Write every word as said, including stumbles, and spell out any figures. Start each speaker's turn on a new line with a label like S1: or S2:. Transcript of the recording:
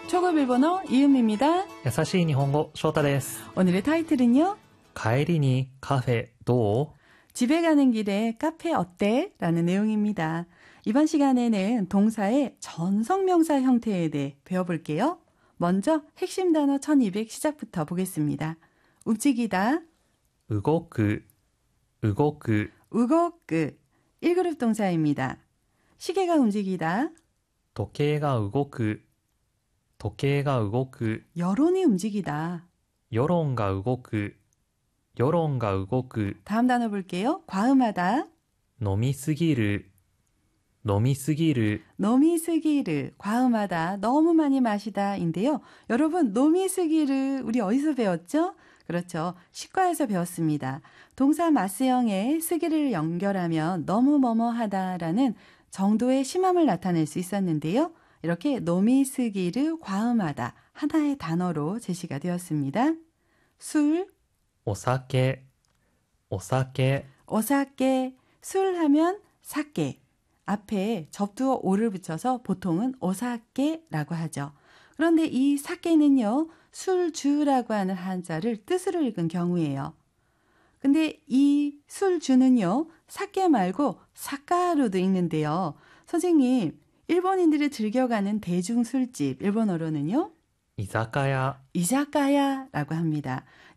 S1: 초급 일본어 이은미입니다.
S2: 優しい日本語、翔太です。
S1: 오늘의 타이틀은요.
S2: 帰りにカフェどう?
S1: 집에 가는 길에 카페 어때? 라는 내용입니다. 이번 시간에는 동사의 전성명사 형태에 대해 배워볼게요. 먼저 핵심 단어 천이백 시작부터 보겠습니다. 움직이다,
S2: 動く、動く、
S1: 우거끄 일 그룹 동사입니다. 시계가 움직이다,
S2: 時計が動く、時計が動く、
S1: 여론이 움직이다.
S2: 世論が動く、世論が動く、
S1: 다음 단어 볼게요. 과음하다,
S2: 飲みすぎる、飲みすぎる、
S1: 노미스기르, 과음하다, 너무 많이 마시다인데요. 여러분, 노미스기르 우리 어디서 배웠죠? 그렇죠. 치과에서 배웠습니다. 동사 마스형에 스기를 연결하면 너무 뭐뭐하다라는 정도의 심함을 나타낼 수 있었는데요. 이렇게 노미스기르, 과음하다 하나의 단어로 제시가 되었습니다. 술,
S2: お酒、お酒、
S1: 오사케, 술 하면 사케. 앞에 접두어 오를 붙여서 보통은 오사케라고 하죠. 그런데 이 사케는요, 술주라고 하는 한자를 뜻으로 읽은 경우예요. 근데 이 술주는요, 사케 말고 사카로도 읽는데요. 선생님, 일본인들이 즐겨가는 대중 술집, 일본어로는요?
S2: 居酒屋、
S1: 이자카야라고 합니다.